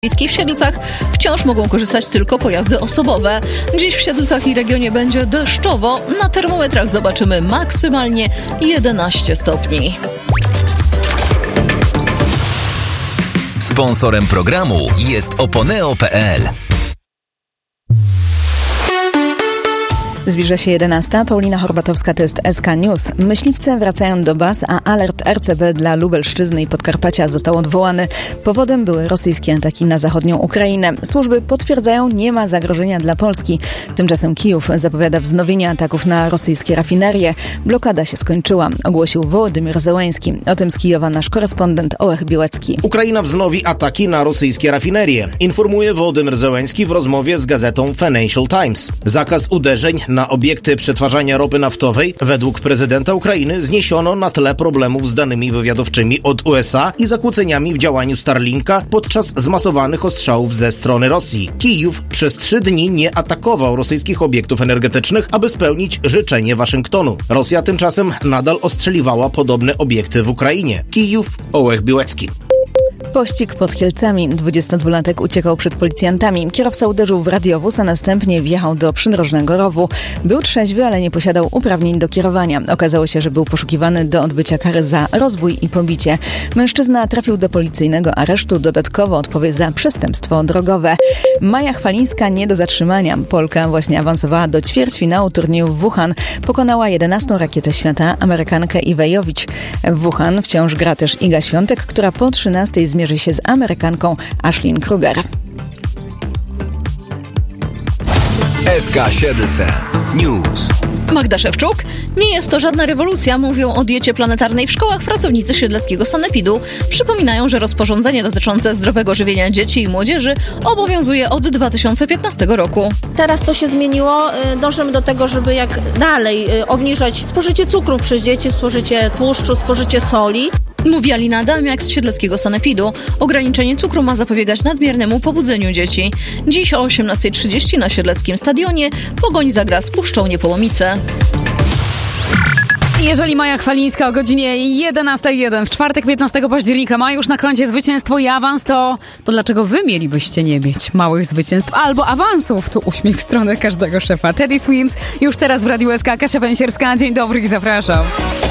W Siedlcach wciąż mogą korzystać tylko pojazdy osobowe. Dziś w Siedlcach i regionie będzie deszczowo. Na termometrach zobaczymy maksymalnie 11 stopni. Sponsorem programu jest Oponeo.pl. Zbliża się 11. Paulina Horbatowska, to jest SK News. Myśliwce wracają do baz, a alert RCB dla Lubelszczyzny i Podkarpacia został odwołany. Powodem były rosyjskie ataki na zachodnią Ukrainę. Służby potwierdzają, nie ma zagrożenia dla Polski. Tymczasem Kijów zapowiada wznowienie ataków na rosyjskie rafinerie. Blokada się skończyła, ogłosił Wołodymyr Zełenski. O tym z Kijowa nasz korespondent Ołech Białecki. Ukraina wznowi ataki na rosyjskie rafinerie, informuje Wołodymyr Zełenski w rozmowie z gazetą Financial Times. Zakaz uderzeń na obiekty przetwarzania ropy naftowej według prezydenta Ukrainy zniesiono na tle problemów z danymi wywiadowczymi od USA i zakłóceniami w działaniu Starlinka podczas zmasowanych ostrzałów ze strony Rosji. Kijów przez 3 dni nie atakował rosyjskich obiektów energetycznych, aby spełnić życzenie Waszyngtonu. Rosja tymczasem nadal ostrzeliwała podobne obiekty w Ukrainie. Kijów, Ołech Białecki. Pościg pod Kielcami. 22-latek uciekał przed policjantami. Kierowca uderzył w radiowóz, a następnie wjechał do przydrożnego rowu. Był trzeźwy, ale nie posiadał uprawnień do kierowania. Okazało się, że był poszukiwany do odbycia kary za rozbój i pobicie. Mężczyzna trafił do policyjnego aresztu. Dodatkowo odpowie za przestępstwo drogowe. Maja Chwalińska nie do zatrzymania. Polka właśnie awansowała do ćwierćfinału turnieju w Wuhan. Pokonała 11. rakietę świata, Amerykankę Iwę Jowicz. W Wuhan wciąż gra też Iga Świątek, która po 13 zmierzy się z Amerykanką Ashlyn Kruger. SK Siedlce News. Magda Szewczuk. Nie jest to żadna rewolucja, mówią o diecie planetarnej w szkołach pracownicy siedleckiego sanepidu. Przypominają, że rozporządzenie dotyczące zdrowego żywienia dzieci i młodzieży obowiązuje od 2015 roku. Teraz co się zmieniło? Dążymy do tego, żeby jak dalej obniżać spożycie cukrów przez dzieci, spożycie tłuszczu, spożycie soli. Mówi Alina Adamiak z siedleckiego sanepidu. Ograniczenie cukru ma zapobiegać nadmiernemu pobudzeniu dzieci. Dziś o 18:30 na Siedleckim Stadionie Pogoń zagra z Puszczą Niepołomice. Jeżeli Maja Chwalińska o godzinie 11:01 w czwartek 15 października ma już na koncie zwycięstwo i awans, to dlaczego wy mielibyście nie mieć małych zwycięstw albo awansów? To uśmiech w stronę każdego szefa. Teddy Swims już teraz w Radiu SK. Kasia Węsierska, dzień dobry i zapraszam.